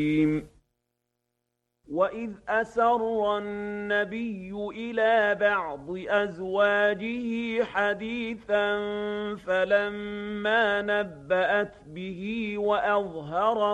وَإِذْ أَسَرَّ النَّبِيُّ إِلَىٰ بَعْضِ أَزْوَاجِهِ حَدِيثًا فَلَمَّا نَبَّأَتْ بِهِ وَأَظْهَرَهُ